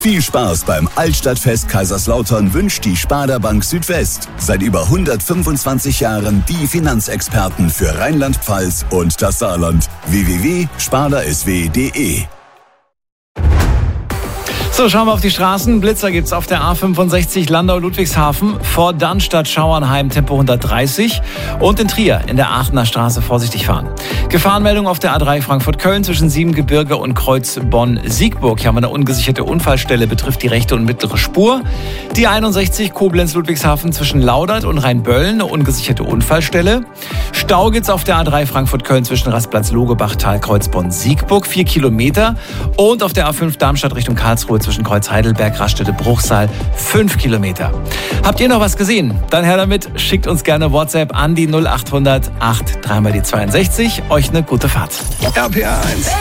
Viel Spaß beim Altstadtfest Kaiserslautern wünscht die Sparda Bank Südwest. Seit über 125 Jahren die Finanzexperten für Rheinland-Pfalz und das Saarland. www.spardasw.de. So, schauen wir auf die Straßen. Blitzer gibt's auf der A65 Landau-Ludwigshafen vor Darmstadt-Schauernheim Tempo 130 und in Trier in der Aachener Straße vorsichtig fahren. Gefahrenmeldung auf der A3 Frankfurt-Köln zwischen Siebengebirge und Kreuz Bonn-Siegburg. Hier haben wir eine ungesicherte Unfallstelle, betrifft die rechte und mittlere Spur. Die 61 Koblenz-Ludwigshafen zwischen Laudert und Rheinböllen, eine ungesicherte Unfallstelle. Stau gibt's auf der A3 Frankfurt-Köln zwischen Rastplatz-Logebach-Tal, Kreuz Bonn-Siegburg, 4 Kilometer. Und auf der A5 Darmstadt Richtung Karlsruhe zwischen Kreuz Heidelberg, Raststätte Bruchsal, 5 Kilometer. Habt ihr noch was gesehen? Dann her damit, schickt uns gerne WhatsApp an die 0800 8 3 mal die 62. Euch eine gute Fahrt. RPA 1.